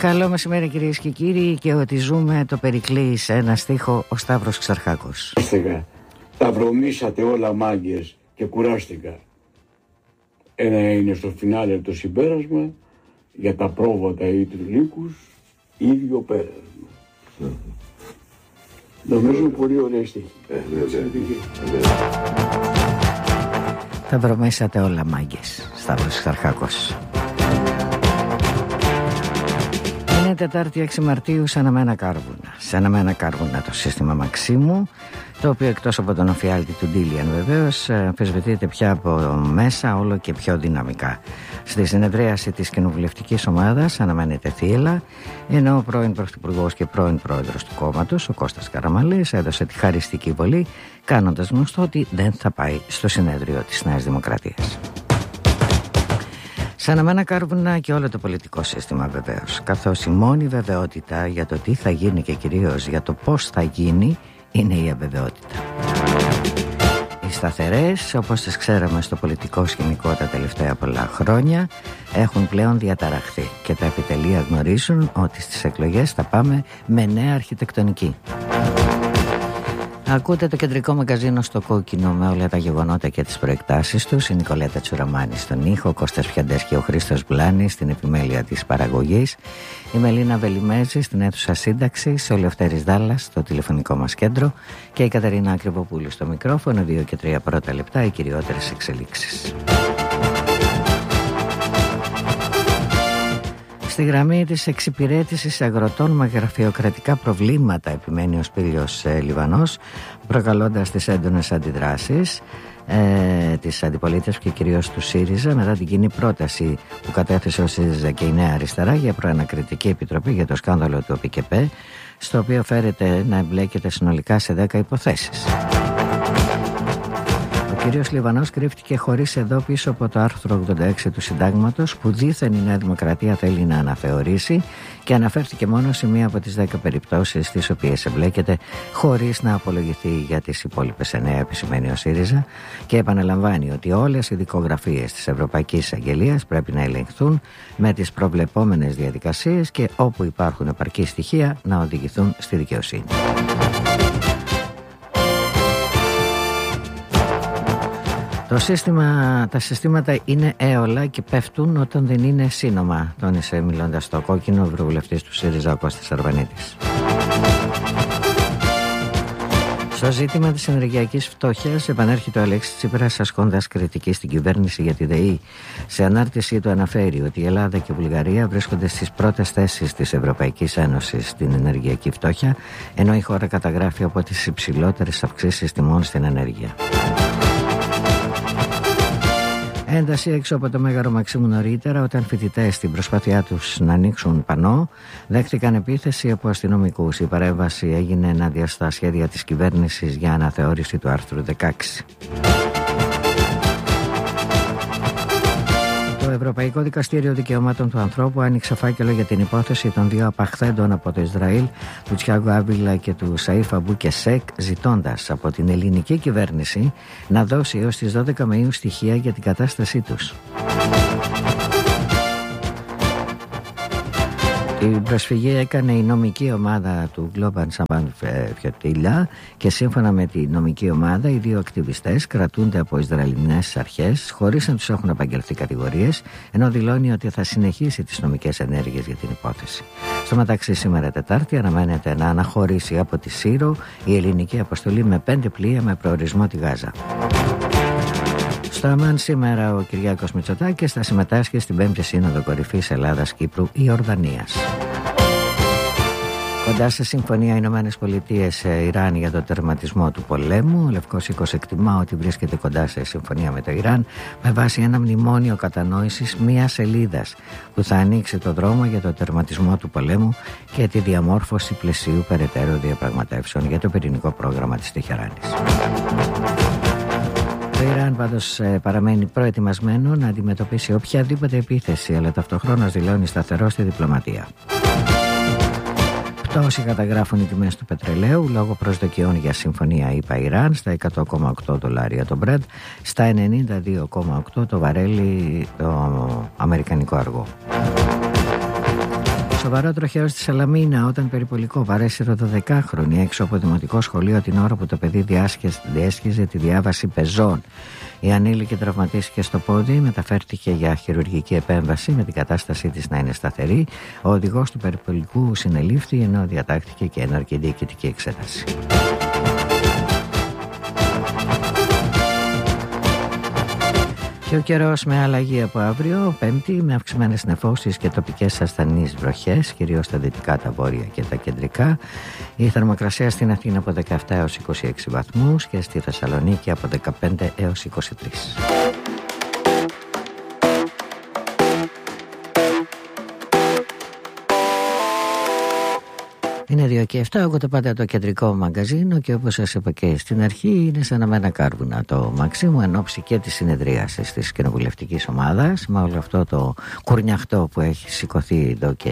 Καλό μεσημέρι κυρίες και κύριοι, και ότι ζούμε το Περικλή σε ένα στίχο, ο Σταύρος Ξαρχάκος. Τα βρωμίσατε όλα μάγκες και κουράστηκα. Ένα είναι στο φινάλε το συμπέρασμα, για τα πρόβατα ή τους λύκους, ίδιο πέρασμα. Νομίζω πολύ ωραία στίχη. Τα βρωμίσατε όλα μάγκες, Σταύρος Ξαρχάκος. Είναι Τετάρτη 6 Μαρτίου σε αναμένα κάρβουνα. Σε αναμένα κάρβουνα το σύστημα Μαξίμου, το οποίο εκτός από τον αφιάλτη του Ντίλιαν βεβαίως αμφισβητείται πια από μέσα όλο και πιο δυναμικά. Στη συνεδρίαση της κοινοβουλευτικής ομάδας αναμένεται θύελλα, ενώ ο πρώην Πρωθυπουργός και πρώην Πρόεδρος του κόμματος, ο Κώστας Καραμανλής, έδωσε τη χαριστική βολή, κάνοντας γνωστό ότι δεν θα πάει στο συνέδριο της Νέας Δημοκρατίας. Σαν αναμένα κάρβουνα και όλο το πολιτικό σύστημα βεβαίως, καθώς η μόνη βεβαιότητα για το τι θα γίνει και κυρίως για το πώς θα γίνει είναι η αβεβαιότητα. Οι σταθερές, όπως τις ξέραμε στο πολιτικό σκηνικό τα τελευταία πολλά χρόνια, έχουν πλέον διαταραχθεί και τα επιτελεία γνωρίζουν ότι στις εκλογές θα πάμε με νέα αρχιτεκτονική. Ακούτε το κεντρικό μαγκαζίνο στο κόκκινο με όλα τα γεγονότα και τις προεκτάσεις τους. Η Νικολέτα Τσουραμάνη στον ήχο, ο Κώστας Πιαντές και ο Χρήστος Μπλάνης στην επιμέλεια της παραγωγής, η Μελίνα Βελιμέζη στην αίθουσα σύνταξης, ο Λευτέρης Δάλλας στο τηλεφωνικό μας κέντρο και η Καταρίνα Ακριβοπούλου στο μικρόφωνο. 2 και 3 πρώτα λεπτά, οι κυριότερες εξελίξεις. Στη γραμμή της εξυπηρέτησης αγροτών με γραφειοκρατικά προβλήματα επιμένει ο Σπύριος Λιβανός, προκαλώντας τις έντονες αντιδράσεις της αντιπολίτευσης και κυρίως του ΣΥΡΙΖΑ μετά την κοινή πρόταση που κατέθεσε ο ΣΥΡΙΖΑ και η Νέα Αριστερά για προανακριτική επιτροπή για το σκάνδαλο του ΟΠΚΠ, στο οποίο φέρεται να εμπλέκεται συνολικά σε 10 υποθέσεις. Ο κύριος Λιβανός κρύφτηκε χωρίς εδώ πίσω από το άρθρο 86 του Συντάγματος, που δήθεν η Νέα Δημοκρατία θέλει να αναθεωρήσει, και αναφέρθηκε μόνο σε μία από τις 10 περιπτώσεις στις οποίες εμπλέκεται, χωρίς να απολογηθεί για τις υπόλοιπες 9, επισημαίνει ο ΣΥΡΙΖΑ, και επαναλαμβάνει ότι όλες οι δικογραφίες της Ευρωπαϊκής Αγγελίας πρέπει να ελεγχθούν με τις προβλεπόμενες διαδικασίες και όπου υπάρχουν επαρκή στοιχεία να οδηγηθούν στη δικαιοσύνη. Τα συστήματα είναι έολα και πέφτουν όταν δεν είναι σύνομα, τόνισε μιλώντας στο κόκκινο ο ευρωβουλευτής του ΣΥΡΙΖΑ, ο Κώστας Αρβανίτης. Στο ζήτημα της ενεργειακής φτώχειας επανέρχεται ο Αλέξης Τσίπρας ασκώντας κριτική στην κυβέρνηση για τη ΔΕΗ. Σε ανάρτησή του αναφέρει ότι η Ελλάδα και η Βουλγαρία βρίσκονται στις πρώτες θέσεις της Ευρωπαϊκής Ένωσης στην ενεργειακή φτώχεια, ενώ η χώρα καταγράφει από τις υψηλότερες αυξήσεις τιμών στην ενέργεια. Ένταση έξω από το Μέγαρο Μαξίμου νωρίτερα, όταν φοιτητές στην προσπάθειά τους να ανοίξουν πανό δέχτηκαν επίθεση από αστυνομικούς. Η παρέμβαση έγινε ενάντια στα σχέδια της κυβέρνησης για αναθεώρηση του άρθρου 16. Το Ευρωπαϊκό Δικαστήριο Δικαιωμάτων του Ανθρώπου άνοιξε φάκελο για την υπόθεση των 2 απαχθέντων από το Ισραήλ, του Τσιάγκο Άβιλα και του Σαΐφ Αμπού Κεσέκ, ζητώντας από την ελληνική κυβέρνηση να δώσει έως τις 12 Μαΐου στοιχεία για την κατάστασή τους. Την προσφυγή έκανε η νομική ομάδα του Global Saban Φιωτήλα και σύμφωνα με τη νομική ομάδα οι 2 ακτιβιστές κρατούνται από Ισραηλινές αρχές χωρίς να τους έχουν απαγγελθεί κατηγορίες, ενώ δηλώνει ότι θα συνεχίσει τις νομικές ενέργειες για την υπόθεση. Στο μεταξύ, σήμερα Τετάρτη αναμένεται να αναχωρήσει από τη Σύρο η ελληνική αποστολή με 5 πλοία με προορισμό τη Γάζα. Στο Αμάν σήμερα ο Κυριάκος Μητσοτάκης θα συμμετάσχει στην 5η Σύνοδο Κορυφής Ελλάδας-Κύπρου-Ιορδανίας. Κοντά σε συμφωνία Ηνωμένες Πολιτείες-Ιράν για το τερματισμό του πολέμου, ο Λευκός Οίκος εκτιμά ότι βρίσκεται κοντά σε συμφωνία με το Ιράν με βάση ένα μνημόνιο κατανόησης μιας σελίδας που θα ανοίξει το δρόμο για το τερματισμό του πολέμου και τη διαμόρφωση πλαισίου περαιτέρω διαπραγματεύσεων για το πυρηνικό πρόγραμμα της Τεχεράνης. Το Ιράν πάντως παραμένει προετοιμασμένο να αντιμετωπίσει οποιαδήποτε επίθεση, αλλά ταυτοχρόνως δηλώνει σταθερό στη διπλωματία. Πτώση καταγράφουν οι τιμές του πετρελαίου λόγω προσδοκιών για συμφωνία ΗΠΑ-Ιράν στα $100,8 το Brent, στα 92,8 το βαρέλι το αμερικανικό αργό. Σοβαρό τροχαίο στη Σαλαμίνα όταν περιπολικό βαρέσει 12χρονη έξω από δημοτικό σχολείο την ώρα που το παιδί διέσχιζε τη διάβαση πεζών. Η ανήλικη τραυματίστηκε στο πόδι, μεταφέρθηκε για χειρουργική επέμβαση με την κατάστασή της να είναι σταθερή. Ο οδηγός του περιπολικού συνελήφθη ενώ διατάχθηκε και έναρκη διοικητική εξέταση. Και ο καιρός με αλλαγή από αύριο, Πέμπτη, με αυξημένες νεφώσεις και τοπικές ασθενείς βροχές, κυρίως στα δυτικά, τα βόρεια και τα κεντρικά. Η θερμοκρασία στην Αθήνα από 17 έως 26 βαθμούς και στη Θεσσαλονίκη από 15 έως 23. Είναι 2 και 7, ακούτε πάντα το κεντρικό μαγκαζίνο και όπως σας είπα και στην αρχή είναι σαν να μένα κάρβουνα το Μαξίμου εν ώψη και της συνεδρίασης της κοινοβουλευτικής ομάδας με όλο αυτό το κουρνιαχτό που έχει σηκωθεί εδώ και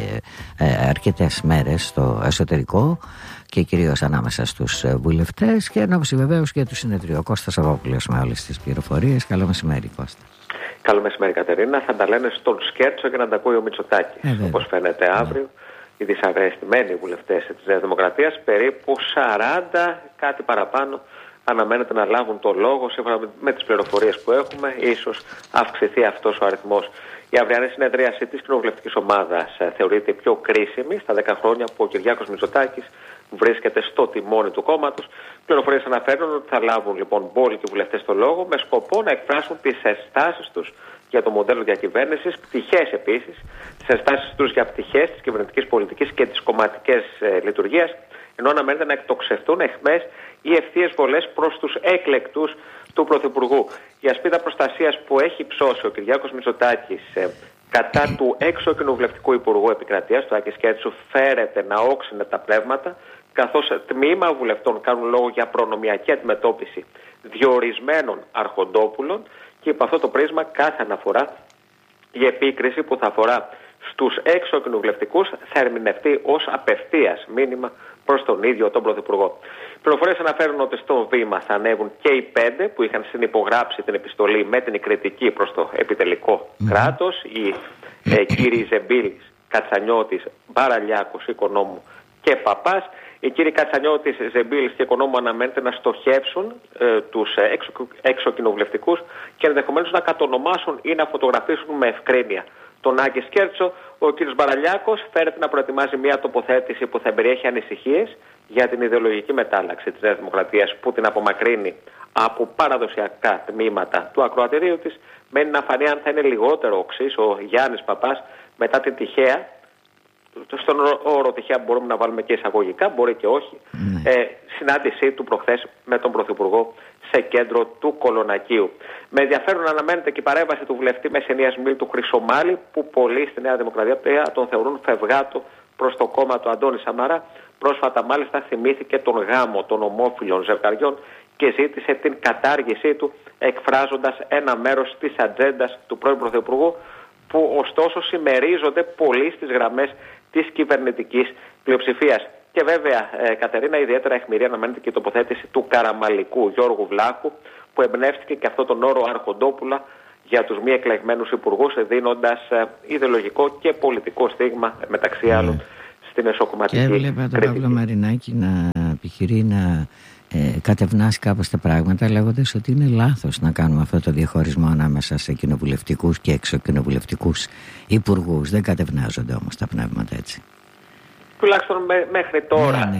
αρκετές μέρες στο εσωτερικό και κυρίως ανάμεσα στους βουλευτές και εν ώψη βεβαίως και του συνεδρίου. Ο Κώστας Αβόπουλος με όλες τις πληροφορίες. Καλό μεσημέρι, Κώστα. Καλό μεσημέρι, Κατερίνα. Θα τα λένε στον σκέρτσο και να τα ακούει ο Μητσοτάκης. Όπως φαίνεται αύριο. Οι δυσαρεστημένοι βουλευτές της Νέας Δημοκρατίας, περίπου 40, κάτι παραπάνω, αναμένεται να λάβουν το λόγο. Σύμφωνα με τις πληροφορίες που έχουμε, ίσως αυξηθεί αυτός ο αριθμός. Η αυριανή συνεδρίαση της κοινοβουλευτικής ομάδας θεωρείται η πιο κρίσιμη στα 10 χρόνια που ο Κυριάκος Μητσοτάκης βρίσκεται στο τιμόνι του κόμματος. Πληροφορίες αναφέρουν ότι θα λάβουν λοιπόν μπόλικοι βουλευτές το λόγο με σκοπό να εκφράσουν τις ενστάσεις τους για το μοντέλο διακυβέρνησης, πτυχές επίσης, τις ενστάσεις τους για πτυχές της κυβερνητικής πολιτικής και της κομματικής λειτουργίας, ενώ αναμένεται να εκτοξευτούν εχμές ή ευθείες βολές προς τους έκλεκτους του Πρωθυπουργού. Η ασπίδα προστασίας που έχει ψώσει ο Κυριάκος Μητσοτάκης κατά του έξω κοινοβουλευτικού Υπουργού Επικρατείας, του Άκη Σκέρτσου, φέρεται να όξινε τα πνεύματα, καθώς τμήμα βουλευτών κάνουν λόγο για προνομιακή αντιμετώπιση διορισμένων αρχοντόπουλων και υπό αυτό το πρίσμα κάθε αναφορά η επίκριση που θα αφορά στους έξω κοινοβουλευτικούς θα ερμηνευτεί ως απευθείας μήνυμα προς τον ίδιο τον Πρωθυπουργό. Οι πληροφορίες αναφέρουν ότι στο βήμα θα ανέβουν και οι 5 που είχαν συνυπογράψει την επιστολή με την κριτική προς το επιτελικό κράτος, οι κύριοι Ζεμπίλης, Κατσανιώτης, Μπαραλιάκος, Οικονόμου και Παπάς. Οι κύριοι Κατσανιώτης, Ζεμπίλης και Οικονόμου αναμένεται να στοχεύσουν τους εξοκοινοβουλευτικούς και ενδεχομένως να κατονομάσουν ή να φωτογραφίσουν με ευκρίνεια τον Άκη Σκέρτσο. Ο κύριος Μπαραλιάκος φέρεται να προετοιμάζει μια τοποθέτηση που θα περιέχει ανησυχίες για την ιδεολογική μετάλλαξη της Νέας Δημοκρατίας που την απομακρύνει από παραδοσιακά τμήματα του ακροατηρίου της. Μένει να φανεί αν θα είναι λιγότερο οξύς ο Γιάννης Παπάς μετά την τυχαία. Στον όρο τυχαία μπορούμε να βάλουμε και εισαγωγικά, μπορεί και όχι. Συνάντησή του προχθές με τον Πρωθυπουργό σε κέντρο του Κολονακίου. Με ενδιαφέρον αναμένεται και η παρέμβαση του βουλευτή Μεσσηνίας Μήλ του Χρυσομάλη, που πολλοί στη Νέα Δημοκρατία τον θεωρούν φευγάτο προς το κόμμα του Αντώνη Σαμαρά. Πρόσφατα μάλιστα θυμήθηκε τον γάμο των ομόφυλων ζευγαριών και ζήτησε την κατάργησή του, εκφράζοντας ένα μέρος της ατζέντας του πρώην Πρωθυπουργού, που ωστόσο συμμερίζονται πολύ στις γραμμές της κυβερνητικής πλειοψηφίας. Και βέβαια, Κατερίνα, ιδιαίτερα αιχμηρή αναμένεται και η τοποθέτηση του καραμαλικού Γιώργου Βλάχου, που εμπνεύστηκε και αυτόν τον όρο Αρχοντόπουλα για τους μη εκλεγμένους υπουργούς, δίνοντας ιδεολογικό και πολιτικό στίγμα, μεταξύ άλλων, στην εσωκομματική κριτική. Και έβλεπα τον Παύλο Μαρινάκη να επιχειρεί να κατευνάσει κάπως τα πράγματα, λέγοντας ότι είναι λάθος να κάνουμε αυτό το διαχωρισμό ανάμεσα σε κοινοβουλευτικούς και εξοκοινοβουλευτικούς υπουργούς. Δεν κατευνάζονται όμως τα πνεύματα έτσι. Τουλάχιστον μέχρι τώρα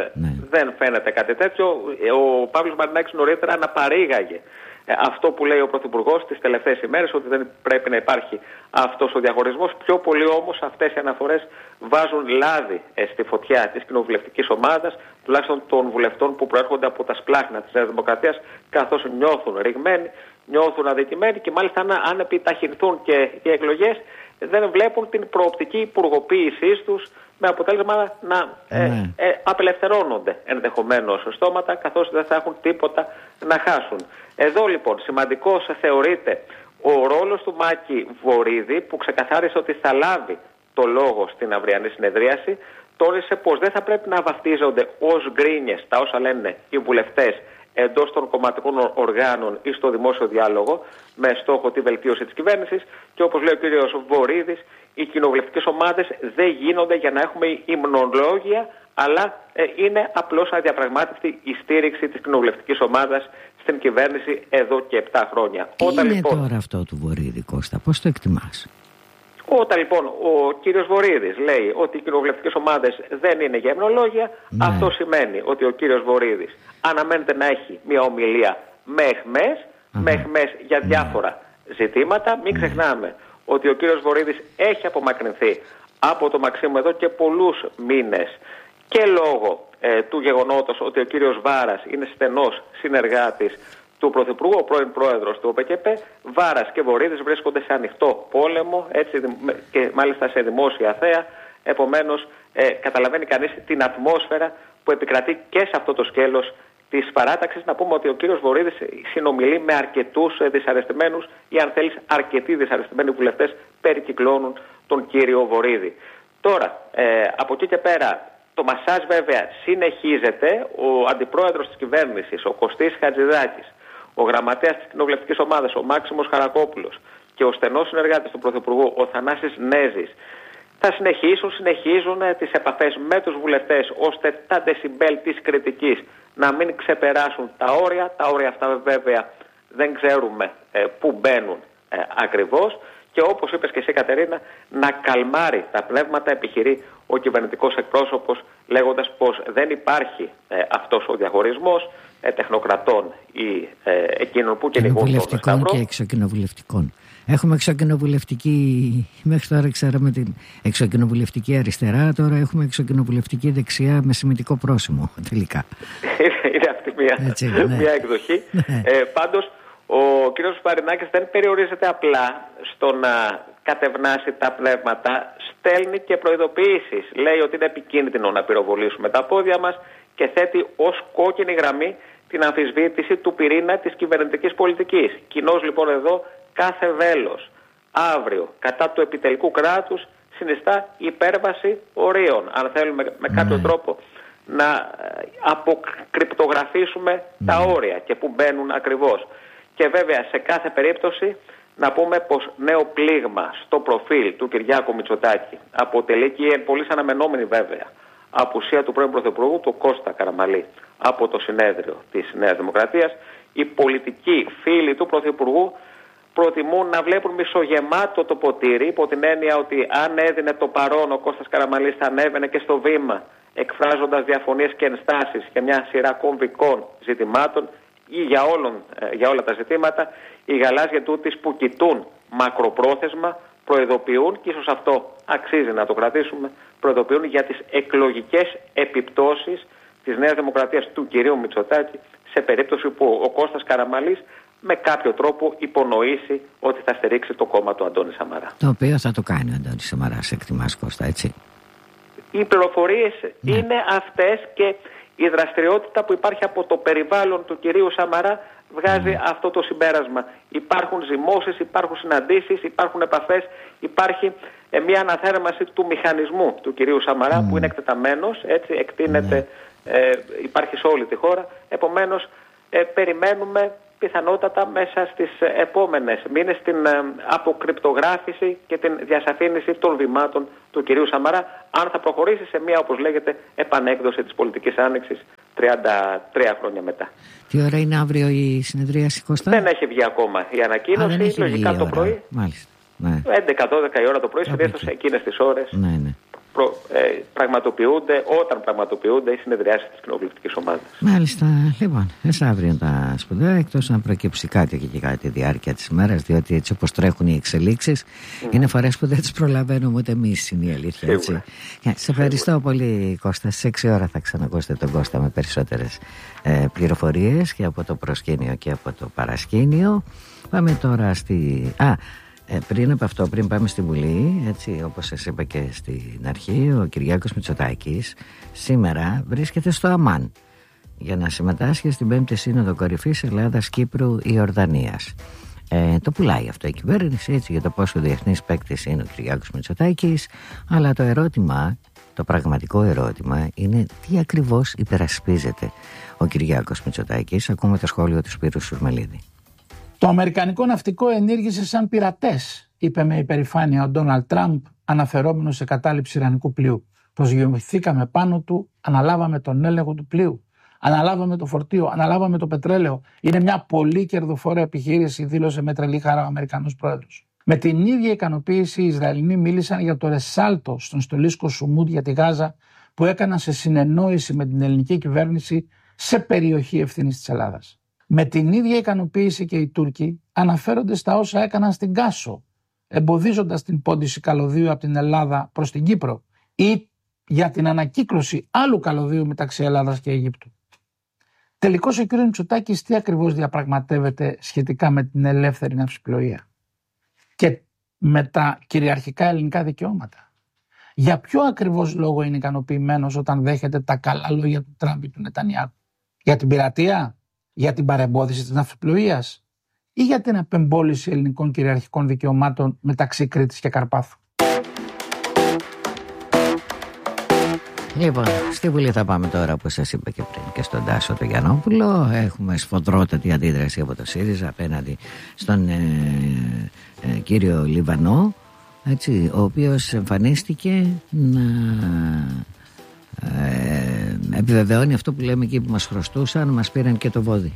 δεν φαίνεται κάτι τέτοιο. Ο Παύλος Μαρινάκης νωρίτερα αναπαρήγαγε αυτό που λέει ο Πρωθυπουργός τις τελευταίες ημέρες, ότι δεν πρέπει να υπάρχει αυτός ο διαχωρισμός. Πιο πολύ όμως αυτές οι αναφορές βάζουν λάδι στη φωτιά της κοινοβουλευτικής ομάδας, τουλάχιστον των βουλευτών που προέρχονται από τα σπλάχνα της Νέας Δημοκρατίας, καθώς νιώθουν ρηγμένοι, νιώθουν αδικημένοι και μάλιστα αν επιταχυνθούν και οι εκλογές, δεν βλέπουν την προοπτική υπουργοποίησής τους, με αποτέλεσμα να απελευθερώνονται ενδεχομένως στόματα, καθώς δεν θα έχουν τίποτα να χάσουν. Εδώ λοιπόν σημαντικός θεωρείται ο ρόλος του Μάκη Βορίδη, που ξεκαθάρισε ότι θα λάβει το λόγο στην αυριανή συνεδρίαση. Τόνισε πως δεν θα πρέπει να βαφτίζονται ως γκρίνιες τα όσα λένε οι βουλευτές εντός των κομματικών οργάνων ή στο δημόσιο διάλογο με στόχο τη βελτίωση της κυβέρνησης. Και όπως λέει ο κύριος Βορίδης, οι κοινοβουλευτικές ομάδες δεν γίνονται για να έχουμε υμνολόγια, αλλά είναι απλώς αδιαπραγμάτευτη η στήριξη της κοινοβουλευτικής ομάδας στην κυβέρνηση εδώ και 7 χρόνια. Τι είναι λοιπόν τώρα αυτό του Βορίδη, Κώστα, πώς το εκτιμάς? Όταν λοιπόν ο κύριος Βορίδης λέει ότι οι κοινοβουλευτικές ομάδες δεν είναι για υμνολόγια, αυτό σημαίνει ότι ο κύριος Βορίδης αναμένεται να έχει μια ομιλία με εχμές για διάφορα ζητήματα. Μην ξεχνάμε ότι ο κύριος Βορίδης έχει απομακρυνθεί από το Μαξίμου εδώ και πολλούς μήνες και λόγω του γεγονότος ότι ο κύριος Βάρας είναι στενός συνεργάτης του Πρωθυπουργού, ο πρώην πρόεδρος του ΟΠΚΠ. Βάρας και Βορίδης βρίσκονται σε ανοιχτό πόλεμο, έτσι, και μάλιστα σε δημόσια θέα. Επομένως, καταλαβαίνει κανείς την ατμόσφαιρα που επικρατεί και σε αυτό το σκέλος της παράταξης. Να πούμε ότι ο κύριος Βορίδης συνομιλεί με αρκετούς δυσαρεστημένους, ή αν θέλεις αρκετοί δυσαρεστημένοι βουλευτές περικυκλώνουν τον κύριο Βορίδη. Τώρα, από εκεί και πέρα, το μασάζ βέβαια συνεχίζεται. Ο αντιπρόεδρος της κυβέρνησης, ο Κωστής Χατζηδάκης, ο γραμματέας της κοινοβουλευτικής ομάδας, ο Μάξιμος Χαρακόπουλος, και ο στενός συνεργάτης του Πρωθυπουργού, ο Θανάσης Νέζης, θα συνεχίζουν τις επαφές με τους βουλευτές, ώστε τα δεσιμπέλ της κριτικής να μην ξεπεράσουν τα όρια. Τα όρια αυτά βέβαια δεν ξέρουμε πού μπαίνουν ακριβώς. Και όπως είπες και εσύ, Κατερίνα, να καλμάρει τα πνεύματα επιχειρεί ο κυβερνητικός εκπρόσωπος, λέγοντας πως δεν υπάρχει αυτός ο διαχωρισμός τεχνοκρατών ή εκείνων που κυνηγούν τον Σταυρό. Κοινοβουλευτικών και εξοκοινοβουλευτικών. Έχουμε εξοκοινοβουλευτική, μέχρι τώρα ξέραμε την εξοκοινοβουλευτική αριστερά, τώρα έχουμε εξοκοινοβουλευτική δεξιά με σημιτικό πρόσημο τελικά. Είναι αυτή μια εκδοχή. Πάντως, ο κ. Βαρινάκης δεν περιορίζεται απλά στο να κατευνάσει τα πνεύματα, στέλνει και προειδοποιήσεις. Λέει ότι είναι επικίνδυνο να πυροβολήσουμε τα πόδια μας και θέτει ως κόκκινη γραμμή την αμφισβήτηση του πυρήνα της κυβερνητικής πολιτικής. Κοινώς λοιπόν εδώ κάθε βέλος αύριο κατά του επιτελικού κράτους συνιστά υπέρβαση ορίων. Αν θέλουμε με κάποιο τρόπο να αποκρυπτογραφήσουμε τα όρια και που μπαίνουν ακριβώς. Και βέβαια σε κάθε περίπτωση να πούμε πως νέο πλήγμα στο προφίλ του Κυριάκου Μητσοτάκη αποτελεί και η πολύ αναμενόμενη βέβαια απουσία του πρώην Πρωθυπουργού, του Κώστα Καραμαλή, από το συνέδριο της Νέας Δημοκρατίας. Οι πολιτικοί φίλοι του Πρωθυπουργού προτιμούν να βλέπουν μισογεμάτο το ποτήρι, υπό την έννοια ότι αν έδινε το παρόν ο Κώστας Καραμαλής θα ανέβαινε και στο βήμα, εκφράζοντας διαφωνίες και ενστάσεις για μια σειρά κομβικών ζητημάτων ή για όλα τα ζητήματα. Οι γαλάζια τούτης που κοιτούν μακροπρόθεσμα προειδοποιούν, και ίσως αυτό αξίζει να το κρατήσουμε, προειδοποιούν για τις εκλογικές επιπτώσεις της Νέας Δημοκρατίας του κυρίου Μητσοτάκη σε περίπτωση που ο Κώστας Καραμαλής με κάποιο τρόπο υπονοήσει ότι θα στηρίξει το κόμμα του Αντώνη Σαμαρά. Το οποίο θα το κάνει ο Αντώνης Σαμαράς, εκτιμάς, Κώστα, έτσι? Οι πληροφορίες είναι αυτές και η δραστηριότητα που υπάρχει από το περιβάλλον του κυρίου Σαμαρά βγάζει αυτό το συμπέρασμα. Υπάρχουν ζυμώσεις, υπάρχουν συναντήσεις, υπάρχουν επαφές, υπάρχει μια αναθέρμανση του μηχανισμού του κυρίου Σαμαρά που είναι εκτεταμένος, έτσι εκτείνεται, υπάρχει σε όλη τη χώρα. Επομένως περιμένουμε πιθανότατα μέσα στις επόμενες μήνες την αποκρυπτογράφηση και την διασαφήνιση των βημάτων του κυρίου Σαμαρά, αν θα προχωρήσει σε μια, όπως λέγεται, επανέκδοση της πολιτικής άνοιξης 33 χρόνια μετά. Τι ώρα είναι αύριο η συνεδρίαση, Κώστα? Δεν έχει βγει ακόμα η ανακοίνωση, λογικά το πρωί. Μάλιστα. Ναι. 11-12 η ώρα το πρωί, συνήθως εκείνες τις ώρες. Ναι. Όταν πραγματοποιούνται οι συνεδριάσεις της κοινοβουλευτικής ομάδας. Μάλιστα. Λοιπόν, αύριο τα σπουδαία, εκτός να προκύψει κάτι και κατά τη διάρκεια της ημέρας, διότι έτσι όπως τρέχουν οι εξελίξεις, είναι φορές που δεν τις προλαβαίνουμε ούτε εμείς, είναι η αλήθεια. Έτσι. Σε ευχαριστώ πολύ, Κώστα. Στις 6 ώρα θα ξανακούσετε τον Κώστα με περισσότερες πληροφορίες και από το προσκήνιο και από το παρασκήνιο. Πάμε τώρα πριν από αυτό, πριν πάμε στη Βουλή, έτσι όπως σας είπα και στην αρχή, ο Κυριάκος Μητσοτάκης σήμερα βρίσκεται στο Αμάν για να συμμετάσχει στην 5η Σύνοδο Κορυφής Ελλάδας-Κύπρου-Ιορδανίας. Το πουλάει αυτό η κυβέρνηση, έτσι, για το πόσο διεθνής παίκτης είναι ο Κυριάκος Μητσοτάκης, αλλά το ερώτημα Το πραγματικό ερώτημα είναι τι ακριβώς υπερασπίζεται ο Κυριάκος Μητσοτάκης. Ακούμε το σχόλιο του Σπύρου Σουρμελίδη. Το αμερικανικό ναυτικό ενήργησε σαν πειρατές, είπε με υπερηφάνεια ο Ντόναλντ Τραμπ, αναφερόμενος σε κατάληψη ιρανικού πλοίου. Προσγειωθήκαμε πάνω του, αναλάβαμε τον έλεγχο του πλοίου, αναλάβαμε το φορτίο, αναλάβαμε το πετρέλαιο. Είναι μια πολύ κερδοφόρα επιχείρηση, δήλωσε με τρελή χαρά ο Αμερικανός πρόεδρος. Με την ίδια ικανοποίηση οι Ισραηλινοί μίλησαν για το ρεσάλτο στον στολίσκο Σουμούντ για τη Γάζα που έκαναν σε συνεννόηση με την ελληνική κυβέρνηση σε περιοχή ευθύνης της Ελλάδας. Με την ίδια ικανοποίηση και οι Τούρκοι αναφέρονται στα όσα έκαναν στην Κάσο, εμποδίζοντας την πόντιση καλωδίου από την Ελλάδα προς την Κύπρο ή για την ανακύκλωση άλλου καλωδίου μεταξύ Ελλάδας και Αιγύπτου. Τελικώς ο κ. Μητσοτάκης τι ακριβώς διαπραγματεύεται σχετικά με την ελεύθερη ναυσιπλοεία και με τα κυριαρχικά ελληνικά δικαιώματα? Για ποιο ακριβώς λόγο είναι ικανοποιημένος όταν δέχεται τα καλά λόγια του Τραμπ ή του Νετανιάχου? Για την πειρατεία, για την παρεμπόδιση της ναυσιπλοείας ή για την απεμπόληση ελληνικών κυριαρχικών δικαιωμάτων μεταξύ Κρήτης και Καρπάθου? Λοιπόν, στη Βουλή θα πάμε τώρα, όπως σας είπα και πριν, και στον Τάσο τον Γιαννόπουλο. Έχουμε σφοδρότατη αντίδραση από το ΣΥΡΙΖΑ απέναντι στον κύριο Λιβανό, έτσι, ο οποίος εμφανίστηκε να επιβεβαιώνει αυτό που λέμε εκεί που μας χρωστούσαν, μας πήραν και το βόδι.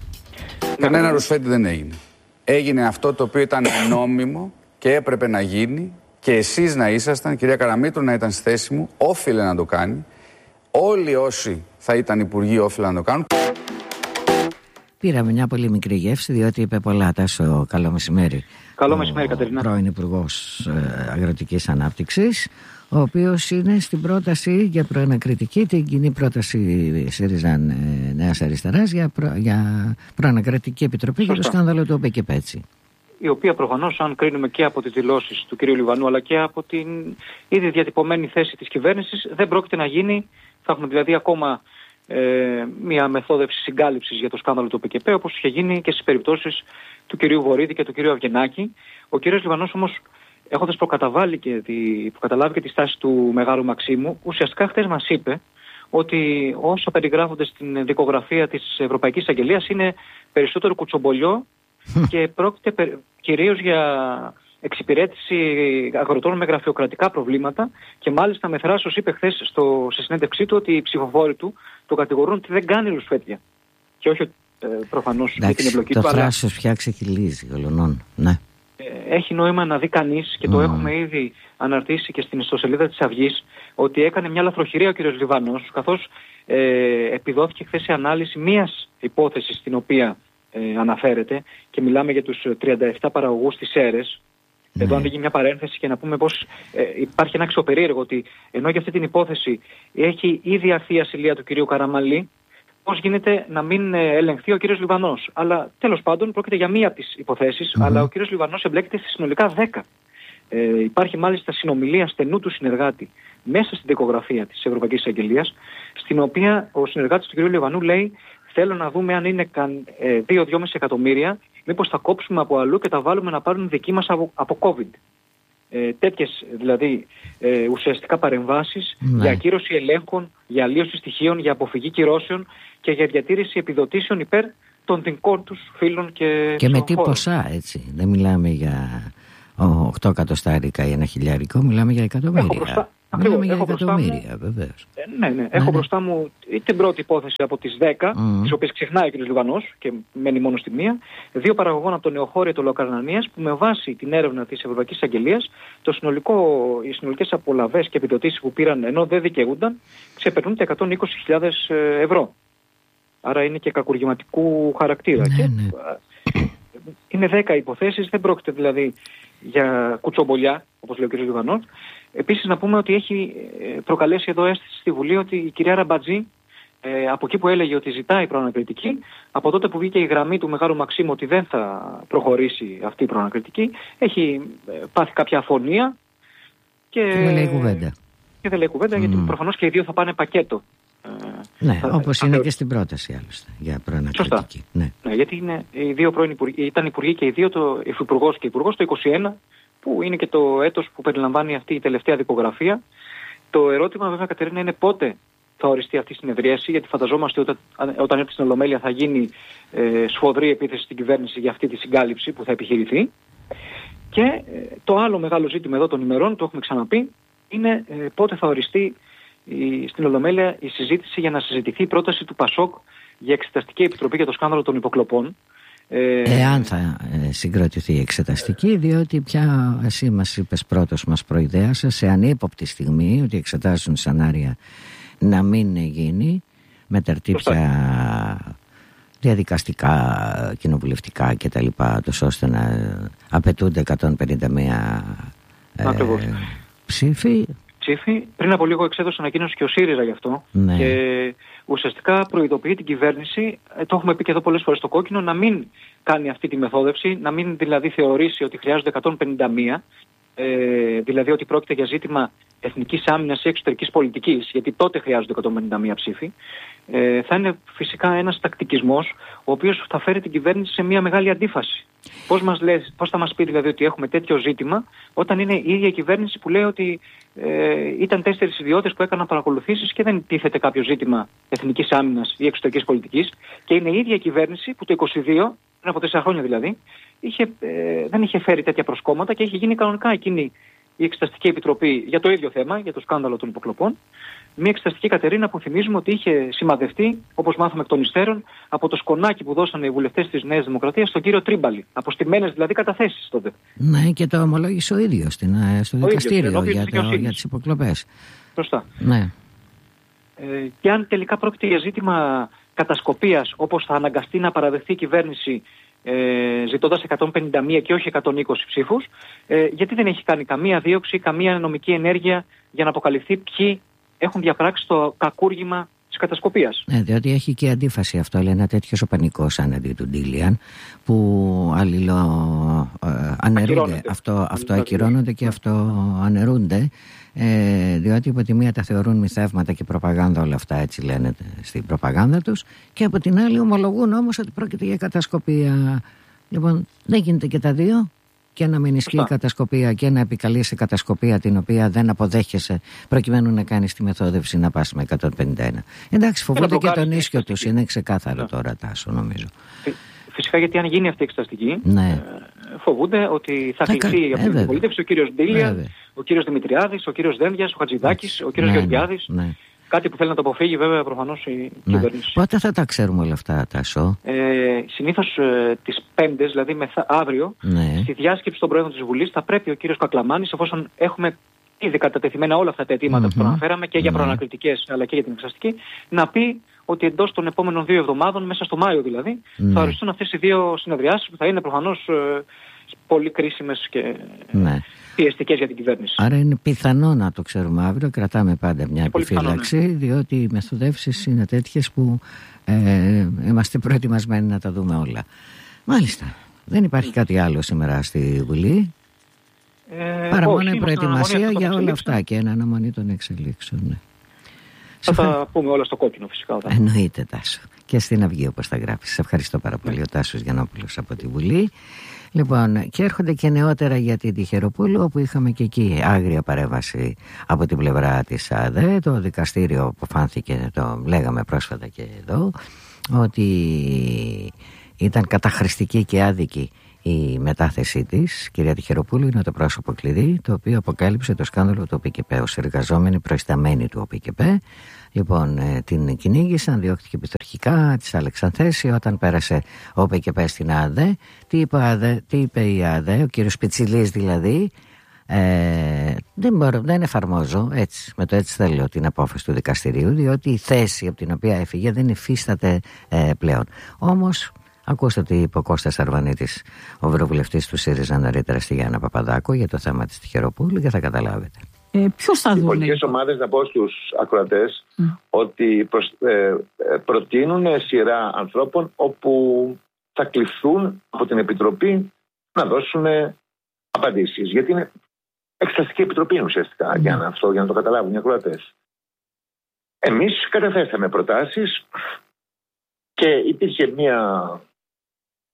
Κανένα ρουσφέτη δεν έγινε. Έγινε αυτό το οποίο ήταν νόμιμο και έπρεπε να γίνει. Και εσείς να ήσασταν, κυρία Καραμήτρου, να ήταν στη θέση μου, όφιλε να το κάνει. Όλοι όσοι θα ήταν υπουργοί όφιλε να το κάνουν. Πήραμε μια πολύ μικρή γεύση, διότι είπε πολλά. Τάσο, καλό μεσημέρι. Καλό μεσημέρι, Κατερίνα. Πρώην Υπουργός Αγροτικής Ανάπτυξης, ο οποίος είναι στην πρόταση για προανακριτική, την κοινή πρόταση ΣΥΡΙΖΑ Νέας Αριστεράς για προανακριτική επιτροπή για το σκάνδαλο του ΟΠΕΚΕΠΕ. Η οποία προφανώς, αν κρίνουμε και από τις δηλώσεις του κ. Λιβανού αλλά και από την ήδη διατυπωμένη θέση της κυβέρνησης, δεν πρόκειται να γίνει. Θα έχουμε δηλαδή ακόμα μια μεθόδευση συγκάλυψης για το σκάνδαλο του ΟΠΕΚΕΠΕ, όπως είχε γίνει και στις περιπτώσεις του κ. Βορίδη και του κ. Αυγενάκη. Ο κ. Λιβανός όμως, έχοντας προκαταλάβει και τη στάση του Μεγάλου Μαξίμου, ουσιαστικά χτες μας είπε ότι όσα περιγράφονται στην δικογραφία της Ευρωπαϊκής Αγγελίας είναι περισσότερο κουτσομπολιό και πρόκειται κυρίως για εξυπηρέτηση αγροτών με γραφειοκρατικά προβλήματα και μάλιστα με θράσος είπε χθες σε συνέντευξή του ότι οι ψηφοφόροι του το κατηγορούν ότι δεν κάνει λουσφέτια. Και όχι προφανώς με την εμπλοκή του. Το θράσος πια ξεκυλίζει ολονών. Ναι. Έχει νόημα να δει κανείς, και το έχουμε ήδη αναρτήσει και στην ιστοσελίδα της Αυγής, ότι έκανε μια λαθροχειρία ο κ. Λιβανός, καθώς επιδόθηκε χθες η ανάλυση μιας υπόθεσης στην οποία αναφέρεται, και μιλάμε για τους 37 παραγωγούς της ΣΕΡΕΣ. Εδώ ανοίγει μια παρένθεση και να πούμε πως υπάρχει ένα αξιοπερίεργο, ότι ενώ για αυτή την υπόθεση έχει ήδη αρθεί η ασυλία του κυρίου Καραμαλή, πώς γίνεται να μην ελεγχθεί ο κύριος Λιβανός? Αλλά τέλος πάντων πρόκειται για μία από τις υποθέσεις, αλλά ο κύριος Λιβανός εμπλέκεται στις συνολικά 10. Υπάρχει μάλιστα συνομιλία στενού του συνεργάτη μέσα στην δικογραφία της Ευρωπαϊκής Αγγελίας, στην οποία ο συνεργάτης του κυρίου Λιβανού λέει: θέλω να δούμε αν είναι 2-2,5 εκατομμύρια, μήπως θα κόψουμε από αλλού και τα βάλουμε να πάρουν δική μας από COVID. Τέτοιες δηλαδή ουσιαστικά παρεμβάσεις για ακύρωση ελέγχων, για αλλίωση στοιχείων, για αποφυγή κυρώσεων και για διατήρηση επιδοτήσεων υπέρ των δικών τους φίλων και με τι ποσά, έτσι. Δεν μιλάμε για 8 εκατοστάρικα ή 1 χιλιάρικο, μιλάμε για εκατομμύρια. Μιλάμε για εκατομμύρια, βεβαίως. Ναι. Έχω μπροστά μου την πρώτη υπόθεση από τις 10, τις οποίες ξεχνάει ο κ. Λιβανός και μένει μόνο στη μία. 2 παραγωγών από το Νεοχώριο του Λοκαρνανίας που με βάση την έρευνα της Ευρωπαϊκής Αγγελίας οι συνολικές απολαβές και επιδοτήσεις που πήραν ενώ δεν δικαιούνταν ξεπερνούν τα 120.000 ευρώ. Άρα είναι και κακουργηματικού χαρακτήρα. Είναι 10 υποθέσεις, δεν πρόκειται δηλαδή για κουτσομπολιά, όπως λέει ο κ. Λιβανός. Επίσης να πούμε ότι έχει προκαλέσει εδώ αίσθηση στη Βουλή ότι η κυρία Ραμπατζή, από εκεί που έλεγε ότι ζητάει προανακριτική, από τότε που βγήκε η γραμμή του Μεγάλου Μαξίμου ότι δεν θα προχωρήσει αυτή η προανακριτική, έχει πάθει κάποια αφωνία και δεν λέει κουβέντα. Και δεν λέει κουβέντα, γιατί προφανώς και οι δύο θα πάνε πακέτο. Ναι, όπως είναι και στην πρόταση άλλωστε για προανακριτική. Ναι, γιατί οι δύο ήταν υπουργοί και οι δύο, το υφυπουργός και υπουργός, το 2021, που είναι και το έτος που περιλαμβάνει αυτή η τελευταία δικογραφία. Το ερώτημα βέβαια, Κατερίνα, είναι πότε θα οριστεί αυτή η συνεδρίαση, γιατί φανταζόμαστε ότι όταν έρθει στην Ολομέλεια θα γίνει σφοδρή επίθεση στην κυβέρνηση για αυτή τη συγκάλυψη που θα επιχειρηθεί. Και το άλλο μεγάλο ζήτημα εδώ των ημερών, το έχουμε ξαναπεί, είναι πότε θα οριστεί στην Ολομέλεια η συζήτηση για να συζητηθεί η πρόταση του ΠΑΣΟΚ για εξεταστική επιτροπή για το σκάνδαλο των υποκλοπών. Εάν θα συγκροτηθεί η εξεταστική, διότι πια εσύ μας είπες πρώτος, μας προειδέασες σε ανύποπτη στιγμή ότι εξετάζουν σενάρια να μην γίνει με τερτύπια διαδικαστικά, κοινοβουλευτικά κτλ, ώστε να απαιτούνται 151 ψήφοι. Πριν από λίγο εξέδωσε ανακοίνωση και ο ΣΥΡΙΖΑ γι' αυτό. Ναι. Και ουσιαστικά προειδοποιεί την κυβέρνηση, το έχουμε πει και εδώ πολλές φορές στο κόκκινο, να μην κάνει αυτή τη μεθόδευση, να μην δηλαδή θεωρήσει ότι χρειάζονται 151, δηλαδή ότι πρόκειται για ζήτημα εθνικής άμυνας ή εξωτερικής πολιτικής, γιατί τότε χρειάζονται 151 ψήφοι. Θα είναι φυσικά ένας τακτικισμός, ο οποίος θα φέρει την κυβέρνηση σε μια μεγάλη αντίφαση. Πώς θα μας πει δηλαδή ότι έχουμε τέτοιο ζήτημα, όταν είναι η ίδια η κυβέρνηση που λέει ότι ήταν 4 ιδιώτες που έκαναν παρακολουθήσεις και δεν τίθεται κάποιο ζήτημα εθνικής άμυνας ή εξωτερικής πολιτικής, και είναι η ίδια η κυβέρνηση που το 22, πριν από 4 χρόνια δηλαδή, δεν είχε φέρει τέτοια προσκόμματα και είχε γίνει κανονικά εκείνη η Εξεταστική Επιτροπή για το ίδιο θέμα, για το σκάνδαλο των υποκλοπών. Μια εξεταστική, Κατερίνα, που θυμίζουμε ότι είχε σημαδευτεί, όπως μάθαμε εκ των υστέρων, από το σκονάκι που δώσανε οι βουλευτές της Νέας Δημοκρατίας στον κύριο Τρίμπαλη. Αποστημένες δηλαδή καταθέσεις τότε. Ναι, και το ομολόγησε ο ίδιος στο δικαστήριο για τις υποκλοπές. Σωστά. Ναι. Και αν τελικά πρόκειται για ζήτημα κατασκοπίας, όπως θα αναγκαστεί να παραδεχθεί η κυβέρνηση, ζητώντας 151 και όχι 120 ψήφους, γιατί δεν έχει κάνει καμία δίωξη, καμία νομική ενέργεια για να αποκαλυφθεί ποιοι έχουν διαπράξει το κακούργημα της κατασκοπίας. Ναι, διότι έχει και αντίφαση αυτό, λέει, ένα τέτοιος ο πανικός άναντι του Ντίλιαν, που αναιρούνται, αυτό ακυρώνονται και αυτό αναιρούνται, διότι από τη μία τα θεωρούν μυθεύματα και προπαγάνδα, όλα αυτά έτσι λένε στην προπαγάνδα τους, και από την άλλη ομολογούν όμως ότι πρόκειται για κατασκοπία. Λοιπόν, δεν γίνεται και τα δύο, και να μην ισχύει η κατασκοπία και να επικαλείσαι κατασκοπία την οποία δεν αποδέχεσαι, προκειμένου να κάνεις τη μεθόδευση να πας με 151. Εντάξει, φοβούνται και τον ίσιο τους, είναι ξεκάθαρο τώρα, Τάσο, νομίζω. Φυσικά, γιατί αν γίνει αυτή η εξεταστική, ναι, φοβούνται ότι θα κληθεί από την αντιπολίτευση ο κύριος Ντίλιαν, ο κύριος Δημητριάδης, ο κύριος Δένδιας, ο Χατζηδάκης, ο κύριος Γεωργιάδης. Ναι. Κάτι που θέλει να το αποφύγει βέβαια προφανώς η κυβέρνηση. Πότε θα τα ξέρουμε όλα αυτά, Τάσο? Συνήθως τις Πέμπτες, δηλαδή αύριο, στη διάσκεψη των Προέδρων της Βουλής, θα πρέπει ο κύριος Κακλαμάνης, εφόσον έχουμε ήδη κατατεθειμένα όλα αυτά τα αιτήματα που προαναφέραμε και για προανακριτικές αλλά και για την εξεταστική, να πει ότι εντός των επόμενων 2 εβδομάδων, μέσα στο Μάιο δηλαδή, θα οριστούν αυτές οι 2 συνεδριάσεις που θα είναι προφανώς πολύ κρίσιμες και πιεστικές για την κυβέρνηση. Άρα είναι πιθανό να το ξέρουμε αύριο. Κρατάμε πάντα μια επιφύλαξη, διότι οι μεθοδεύσεις είναι τέτοιες που είμαστε προετοιμασμένοι να τα δούμε όλα. Μάλιστα. Δεν υπάρχει κάτι άλλο σήμερα στη Βουλή. Παρά μόνο η προετοιμασία για όλα αυτά και ένα αναμονή των εξελίξεων. Ναι. Θα τα πούμε όλα στο κόκκινο φυσικά. Εννοείται, Τάσο. Και στην Αυγή, όπως τα γράφεις. Σε ευχαριστώ πάρα πολύ, ο Τάσος Γιαννόπουλος από τη Βουλή. Λοιπόν, και έρχονται και νεότερα για την Τυχεροπούλου, όπου είχαμε και εκεί άγρια παρέμβαση από την πλευρά της ΑΔΕ. Το δικαστήριο αποφάνθηκε, το λέγαμε πρόσφατα και εδώ, ότι ήταν καταχρηστική και άδικη η μετάθεσή της. Κυρία Τυχεροπούλου είναι το πρόσωπο κλειδί, το οποίο αποκάλυψε το σκάνδαλο του ΟΠΚΠ ως εργαζόμενη προϊσταμένη του ΟΠΚΠ. Λοιπόν, την κυνήγησαν, διώχτηκε πειθαρχικά, της άλλαξαν θέση. Όταν πέρασε ο ΟΠΚΠ στην ΑΔΕ, τι είπε η ΑΔΕ, ο κύριος Πιτσιλής δηλαδή, δεν εφαρμόζω έτσι, με το έτσι θέλω, την απόφαση του δικαστηρίου, διότι η θέση από την οποία έφυγε δεν υφίσταται πλέον. Όμως, ακούστε τι είπε ο Κώστας Αρβανίτης, ο ευρωβουλευτής του ΣΥΡΙΖΑ, νωρίτερα στη Γιάννα Παπαδάκου, για το θέμα της Τυχεροπούλου, και θα καταλάβετε. Ποιος θα δουν? Οι πολιτικές ομάδες, να πω στους ακροατές, ότι προτείνουν σειρά ανθρώπων όπου θα κληθούν από την Επιτροπή να δώσουν απαντήσεις. Γιατί είναι εξεταστική επιτροπή ουσιαστικά, για να το καταλάβουν οι ακροατές. Εμείς καταθέσαμε προτάσεις και υπήρχε μια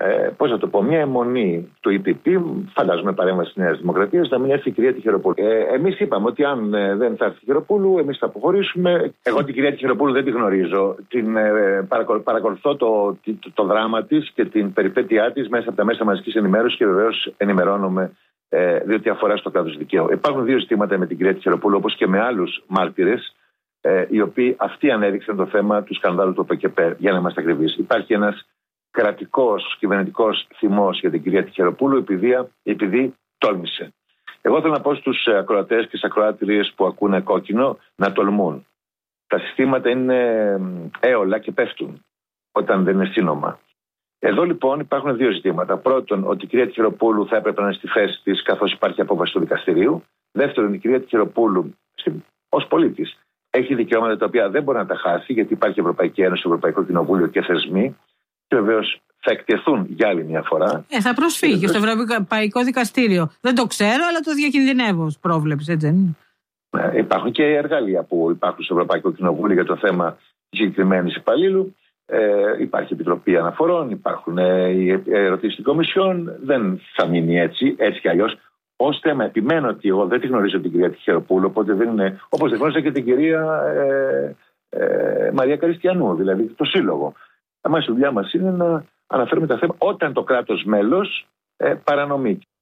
μια αιμονή του EPP, φαντάζομαι παρέμβαση της Νέας Δημοκρατίας, να μην έρθει η κυρία Τυχεροπούλου. Εμείς είπαμε ότι αν δεν θα έρθει η Τυχεροπούλου, εμείς θα αποχωρήσουμε. Εγώ την κυρία Τυχεροπούλου δεν τη γνωρίζω. Παρακολουθώ το δράμα της και την περιπέτειά της μέσα από τα μέσα μαζικής ενημέρωσης και βεβαίως ενημερώνομαι διότι αφορά στο κράτος δικαίου. Υπάρχουν δύο ζητήματα με την κυρία Τυχεροπούλου, όπως και με άλλους μάρτυρες, οι οποίοι αυτοί ανέδειξαν το θέμα του σκανδάλου του ΟΠΕΚΕΠΕ, για να είμαστε ακριβείς. Υπάρχει ένας κρατικός, κυβερνητικός θυμός για την κυρία Τυχεροπούλου επειδή τόλμησε. Εγώ θέλω να πω στους ακροατές και στις ακροάτριες που ακούνε κόκκινο να τολμούν. Τα συστήματα είναι έολα και πέφτουν όταν δεν είναι σύνομα. Εδώ λοιπόν υπάρχουν δύο ζητήματα. Πρώτον, ότι η κυρία Τυχεροπούλου θα έπρεπε να είναι στη θέση της καθώς υπάρχει απόφαση του δικαστηρίου. Δεύτερον, η κυρία Τυχεροπούλου ως πολίτης έχει δικαιώματα τα οποία δεν μπορεί να τα χάσει, γιατί υπάρχει η Ευρωπαϊκή Ένωση, το Ευρωπαϊκό Κοινοβούλιο και θεσμοί. Και βεβαίως θα εκτεθούν για άλλη μια φορά. Θα προσφύγει στο Ευρωπαϊκό Δικαστήριο. Δεν το ξέρω, αλλά το διακινδυνεύω ως πρόβλεψη, έτσι δεν είναι? Υπάρχουν και εργαλεία που υπάρχουν στο Ευρωπαϊκό Κοινοβούλιο για το θέμα της συγκεκριμένης υπαλλήλου. Υπάρχει Επιτροπή Αναφορών, υπάρχουν οι ερωτήσεις στην Κομισιόν. Δεν θα μείνει έτσι κι αλλιώς. Ως θέμα, επιμένω ότι εγώ δεν τη γνωρίζω την κυρία Τυχεροπούλου, οπότε δεν είναι. Όπως δεν γνώριζα και την κυρία Μαρία Καριστιανού, δηλαδή το Σύλλογο. Εμάς η δουλειά μας είναι να αναφέρουμε τα θέματα όταν το κράτος μέλος παρανομεί.